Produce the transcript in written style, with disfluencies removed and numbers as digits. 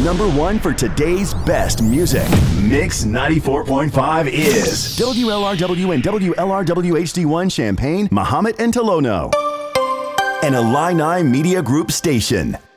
#1 for today's best music. Mix 94.5 is WLRW and WLRW HD1 Champaign, Mahomet and Tolono. An Illini Media Group station.